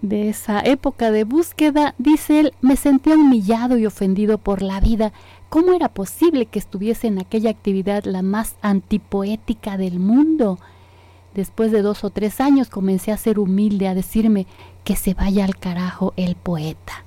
de esa época de búsqueda, dice él, me sentía humillado y ofendido por la vida. ¿Cómo era posible que estuviese en aquella actividad la más antipoética del mundo? Después de 2 o 3 años comencé a ser humilde, a decirme que se vaya al carajo el poeta.